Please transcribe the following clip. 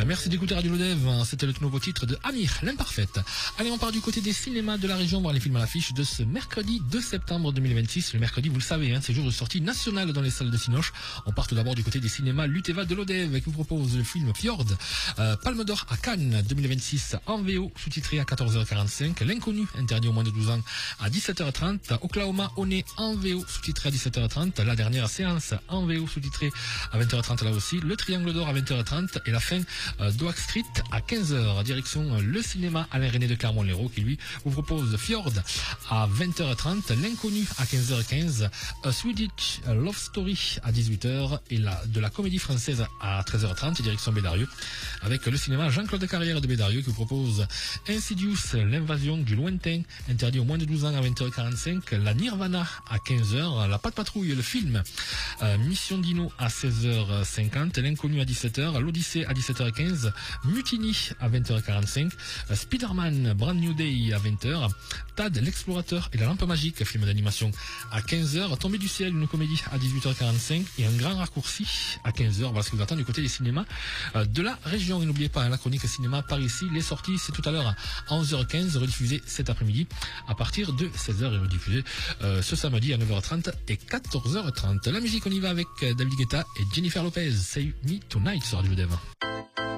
Merci d'écouter Radio Lodev. C'était le tout nouveau titre de Amir, l'imparfaite. Allez, on part du côté des cinémas de la région voir les films à l'affiche de ce mercredi 2 septembre 2026. Le mercredi, vous le savez, c'est jour de sortie nationale dans les salles de Cinoche. On part tout d'abord du côté des cinémas Luteva de Lodev qui vous propose le film Fjord, Palme d'Or à Cannes 2026 en VO, sous-titré à 14h45. L'inconnu, interdit aux moins de 12 ans à 17h30. Oklahoma One en VO, sous-titré à 17h30. La dernière séance en VO, sous-titré à 20h30 là aussi. Le Triangle d'Or à 20h30 et la fin d'Oak Street à 15h. Direction le cinéma Alain René de Clermont-Lérault qui lui vous propose Fjord à 20h30, L'inconnu à 15h15, A Swedish Love Story à 18h et de la comédie française à 13h30, direction Bédarieux avec le cinéma Jean-Claude Carrière de Bédarieux qui vous propose Insidious, l'invasion du lointain, interdit aux moins de 12 ans à 20h45, la Nirvana à 15h, la Patte Patrouille, le film Mission Dino à 16h50, L'inconnu à 17h, l'Odyssée à 17h15, Mutiny à 20h45, Spider-Man Brand New Day à 20h, Tad l'explorateur et la lampe magique, film d'animation à 15h, Tombée du ciel, une comédie à 18h45 et un grand raccourci à 15h. Voilà ce qui vous attend du côté des cinémas de la région. Et n'oubliez pas la chronique cinéma par ici, les sorties c'est tout à l'heure à 11h15, rediffusé cet après-midi à partir de 16h et rediffusé ce samedi à 9h30 et 14h30. La musique, on y va avec David Guetta et Jennifer Lopez, Save Me Tonight sur Radio Dev.